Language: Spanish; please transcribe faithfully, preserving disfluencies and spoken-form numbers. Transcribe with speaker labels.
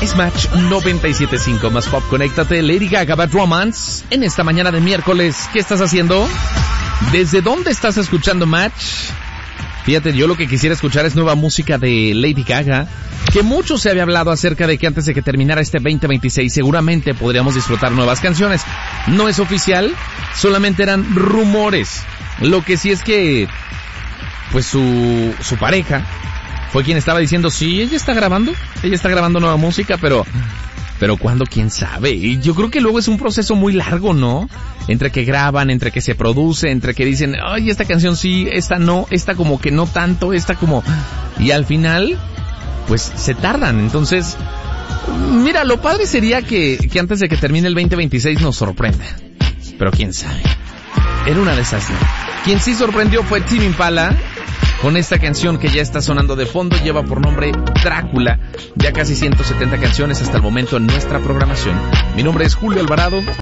Speaker 1: Es Match noventa y siete punto cinco más pop. Conéctate. Lady Gaga, Bad Romance. En esta mañana de miércoles, ¿qué estás haciendo? ¿Desde dónde estás escuchando Match? Fíjate, yo lo que quisiera escuchar es nueva música de Lady Gaga, que mucho se había hablado acerca de que antes de que terminara este veinte veintiséis seguramente podríamos disfrutar nuevas canciones. No es oficial, solamente eran rumores. Lo que sí es que, pues su, su pareja fue quien estaba diciendo, sí, ella está grabando, ella está grabando nueva música, pero... Pero ¿cuándo? ¿Quién sabe? Y yo creo que luego es un proceso muy largo, ¿no? Entre que graban, entre que se produce, entre que dicen, ay, esta canción sí, esta no, esta como que no tanto, esta como... Y al final, pues se tardan. Entonces, mira, lo padre sería que, que antes de que termine el veinte veintiséis nos sorprenda. Pero quién sabe. Era una de esas, ¿no? Quien sí sorprendió fue Tame Impala, con esta canción que ya está sonando de fondo, lleva por nombre Drácula, ya casi ciento setenta canciones hasta el momento en nuestra programación. Mi nombre es Julio Alvarado.